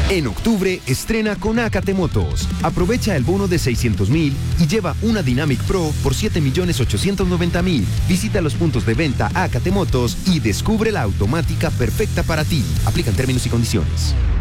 En octubre, estrena con Acate Motos. Aprovecha el bono de 600,000 y lleva una Dynamic Pro por 7,890,000. Visita los puntos de venta Acate Motos y descubre la automática perfecta para ti. Aplican términos y condiciones.